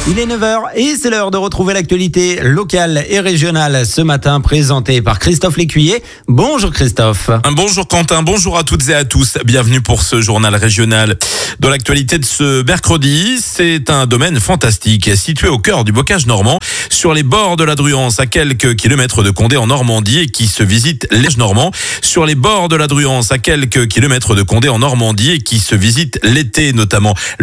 Il est 9h et c'est l'heure de retrouver l'actualité locale et régionale ce matin présentée par Christophe Lécuyer. Bonjour Christophe. Bonjour Quentin, bonjour à toutes et à tous. Bienvenue pour ce journal régional. Dans l'actualité de ce mercredi, c'est un domaine fantastique situé au cœur du bocage normand, sur les bords de la Druance, à quelques kilomètres de Condé en Normandie et qui se visite normand. Sur les bords de la Druance, à quelques kilomètres de Condé en Normandie et qui se visite l'été notamment.